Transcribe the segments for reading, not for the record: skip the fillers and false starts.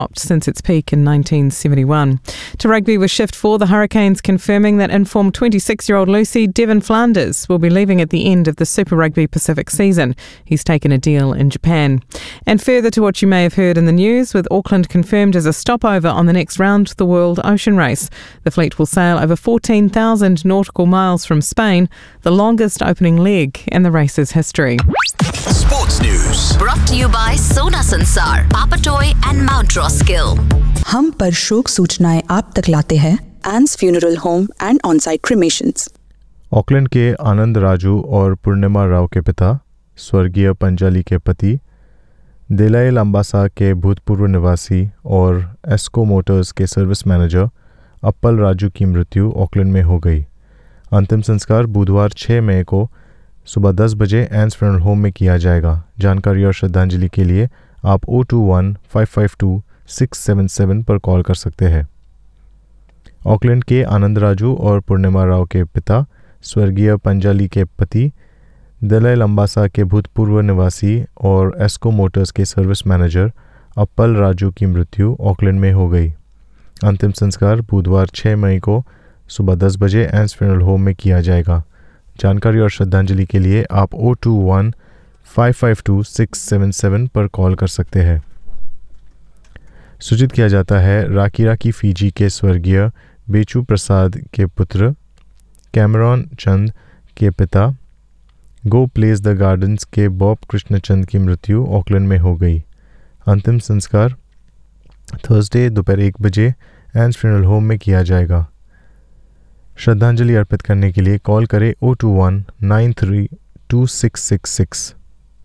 since its peak in 1971. To rugby we shift for the Hurricanes confirming that informed 26-year-old Lucy Devon Flanders will be leaving at the end of the Super Rugby Pacific season. He's taken a deal in Japan. And further to what you may have heard in the news, with Auckland confirmed as a stopover on the next round of the World Ocean Race. The fleet will sail over 14,000 nautical miles from Spain, the longest opening leg in the race's history. Sports News Brought to you by Sona Sansar, Papatoy and Mount Roskill. हम पर शोक सूचनाएं आप तक लाते हैं एन्स funeral home and on-site क्रिमेशंस। Auckland के आनंद राजू और पूर्णिमा राव के पिता स्वर्गीय पंजाली के पति दिलाई लंबासा के भूतपूर्व निवासी और एस्को मोटर्स के सर्विस मैनेजर अप्पल राजू की मृत्यु ऑकलैंड में हो गई। अंतिम संस्कार बुधवार 6 मई को सुबह 10 बजे एन्स फ्यूनरल होम में किया जाएगा। जानकारी और श्रद्धांजलि के लिए आप 021-552-677 पर कॉल कर सकते हैं। ऑकलैंड के आनंद राजू और पूर्णिमा राव के पिता स्वर्गीय पंजाली के पति दिलाई लंबासा के भूतपूर्व निवासी और एस्को मोटर्स के सर्विस मैनेजर अप्पल राजू की मृत्यु ऑकलैंड में हो गई। अंतिम संस्कार बुधवार 6 मई को सुबह 10 बजे एन्स फ्यूनरल होम में किया जाएगा। जानकारी और श्रद्धांजलि के लिए आप 021-552-677 पर कॉल कर सकते हैं। सूचित किया जाता है राकी फीजी के स्वर्गीय बेचू प्रसाद के पुत्र कैमरॉन चंद के पिता गो प्लेस द गार्डन्स के बॉब कृष्णचंद की मृत्यु ऑकलैंड में हो गई। अंतिम संस्कार थर्सडे दोपहर 1 बजे एन्स फ्यूनरल होम में किया जाएगा। श्रद्धांजलि अर्पित करने के लिए कॉल करें 021-93-2666।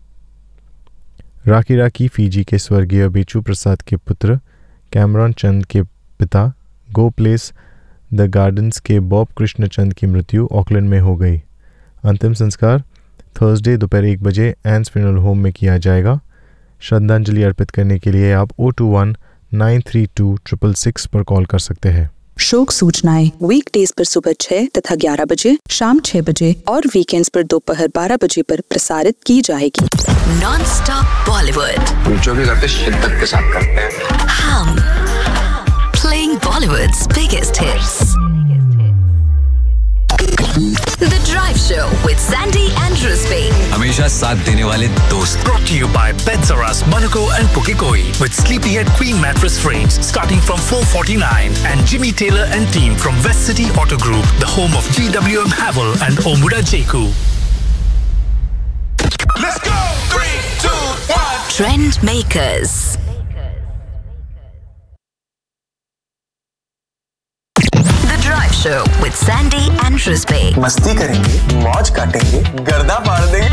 राकी फीजी के स्वर्गीय बेचू प्रसाद के पुत्र कैमरॉन चंद के पिता गो प्लेस द गार्डन्स के बॉब कृष्णचंद की मृत्यु ऑकलैंड में हो गई। अंतिम संस्कार थर्सडे दोपहर 1 बजे एन्स फ्यूनरल होम में किया जाएगा। श्रद्धांजलि अर्पित करने के लिए आप 021-932-666 पर कॉल कर सकते हैं। शोक सूचनाएं वीकडेज पर सुबह 6 तथा 11 बजे, शाम 6 बजे और वीकेंड्स पर दोपहर 12 बजे पर प्रसारित की जाएगी। नॉन स्टॉप बॉलीवुड, जो भी करते शिद्दत के साथ करते हैं। हम playing Bollywoods biggest hits. The Drive Show with Sandy and Rizvi. हमेशा साथ देने वाले दोस्त। Brought to you by Bedsaras, Monaco and Pukikoi with Sleepyhead Queen Mattress Frames starting from $449 and Jimmy Taylor and team from West City Auto Group, the home of GWM Havel and Omuda Jeku. Let's go! 3, 2, 1. Trend Makers. The Drive Show with Sandy and Rizvi. मस्ती करेंगे, मौज काटेंगे, गर्दा फाड़ देंगे।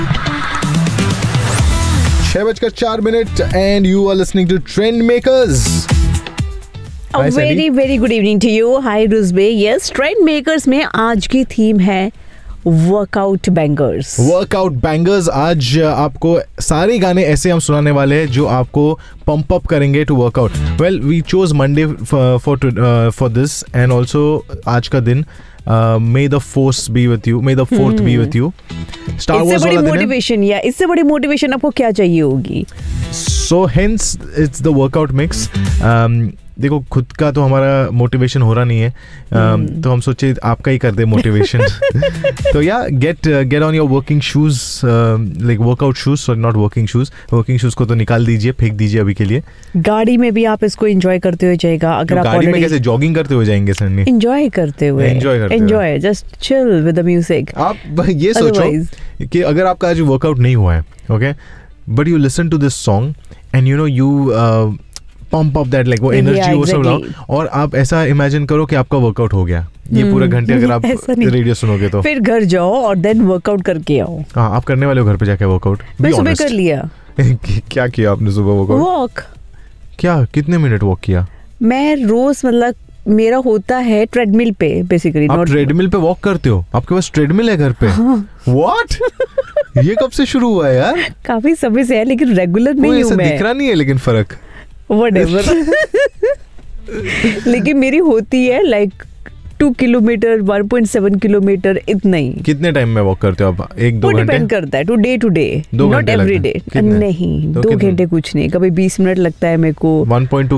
6:04 and you are listening to Trend Makers. A very good evening to you. Hi Rizvi. Yes, Trend Makers में आज की थीम है वर्कआउट बैंगर्स। आज आपको सारे गाने ऐसे हम सुनाने वाले हैं जो आपको पंप अप करेंगे to workout. Well we chose Monday for this and also आज का दिन मे the force B with you, may the fourth B with you. Star Wars वाला दिन है। इससे बड़ी मोटिवेशन आपको क्या चाहिए होगी? So hence it's the workout mix. देखो खुद का तो हमारा मोटिवेशन हो रहा नहीं है, तो हम सोचे आपका ही कर दे मोटिवेशन। तो या get on your working shoes, like workout shoes, sorry not working shoes. Working shoes को तो निकाल दीजिए, फेंक दीजिए अभी के लिए। गाड़ी में भी आप इसको एंजॉय करते हुए जाएगा। अगर आप गाड़ी में कैसे जॉगिंग करते हुए जाएंगे सर? एंजॉय करते हुए, enjoy just chill with the music. आप ये सोचो कि अगर आपका आज वर्कआउट नहीं हुआ है, okay, but you listen to this song and you know you pump up that, like वो एनर्जी वो सब लाओ, और आप ऐसा इमेजिन करो कि आपका वर्कआउट हो गया ये पूरे घंटे अगर आप रेडियो सुनोगे तो। फिर घर जाओ और देन वर्कआउट करके आओ। हाँ, आप करने वाले हो घर पे जाके वर्कआउट? मैं सुबह कर लिया। क्या किया आपने सुबह वर्कआउट? वॉक। क्या, कितने मिनट वॉक किया? मैं रोज मतलब मेरा होता है ट्रेडमिल पे बेसिकली। आप ट्रेडमिल पे वॉक करते हो? आपके पास ट्रेडमिल है घर पे? व्हाट? ये कब से शुरू हुआ है यार? काफी समय से है लेकिन रेगुलर नहीं हूँ मैं। दिख रहा नहीं है लेकिन फर्क। Whatever. लेकिन मेरी होती है, लाइक 2 किलोमीटर, 1.7 किलोमीटर, इतना ही। कितने टाइम में वॉक करते हो आप? 1-2 घंटे? डिपेंड करता है, to day, not every day. नहीं, 2 घंटे कुछ नहीं, कभी 20 मिनट लगता है मेरे को। 1.2